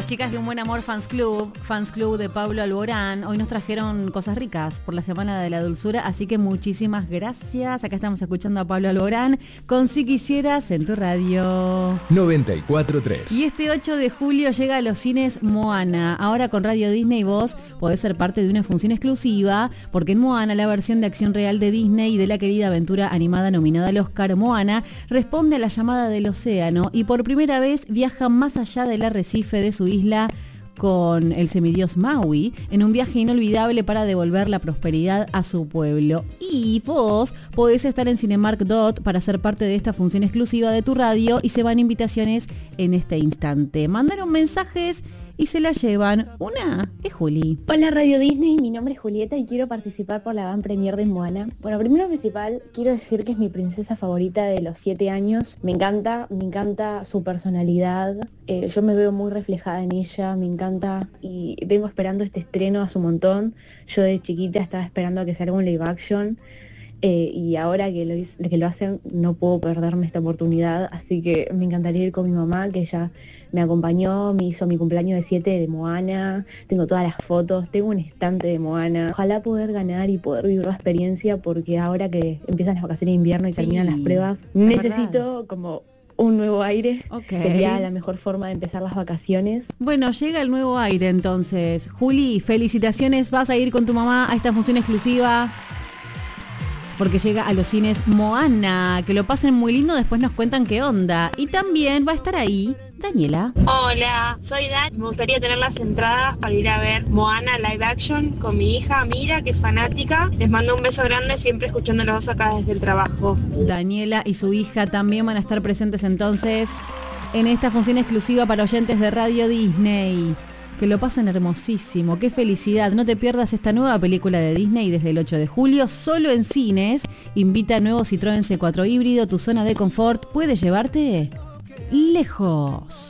las chicas de Un Buen Amor Fans Club de Pablo Alborán. Hoy nos trajeron cosas ricas por la Semana de la Dulzura, así que muchísimas gracias. Acá estamos escuchando a Pablo Alborán con Si Quisieras en tu radio 94.3. Y este 8 de julio llega a los cines Moana. Ahora con Radio Disney vos podés ser parte de una función exclusiva, porque en Moana, la versión de acción real de Disney de la querida aventura animada nominada al Oscar, Moana responde a la llamada del océano y por primera vez viaja más allá del arrecife de su isla con el semidios Maui en un viaje inolvidable para devolver la prosperidad a su pueblo. Y vos podés estar en Cinemark Dot para ser parte de esta función exclusiva de tu radio y se van invitaciones en este instante. Mandaron mensajes y se la llevan. Una es Juli. Hola Radio Disney, mi nombre es Julieta y quiero participar por la van premier de Moana. Bueno, primero principal, quiero decir que es mi princesa favorita de los 7 años. Me encanta su personalidad. Yo me veo muy reflejada en ella, me encanta y vengo esperando este estreno hace un montón. Yo de chiquita estaba esperando a que salga un live action. Y ahora que lo hacen no puedo perderme esta oportunidad, así que me encantaría ir con mi mamá, que ella me acompañó, me hizo mi cumpleaños de 7 de Moana, tengo todas las fotos, tengo un estante de Moana. Ojalá poder ganar y poder vivir la experiencia, porque ahora que empiezan las vacaciones de invierno y terminan las pruebas, necesito como un nuevo aire. Sería la mejor forma de empezar las vacaciones. Bueno, llega el nuevo aire entonces. Juli, felicitaciones, vas a ir con tu mamá a esta función exclusiva porque llega a los cines Moana. Que lo pasen muy lindo, después nos cuentan qué onda. Y también va a estar ahí Daniela. Hola, soy Dan. Me gustaría tener las entradas para ir a ver Moana live action con mi hija Mira, que es fanática. Les mando un beso grande, siempre escuchándolos acá desde el trabajo. Daniela y su hija también van a estar presentes entonces en esta función exclusiva para oyentes de Radio Disney. Que lo pasen hermosísimo, qué felicidad. No te pierdas esta nueva película de Disney desde el 8 de julio, solo en cines. Invita a nuevo Citroën C4 híbrido, tu zona de confort puede llevarte lejos.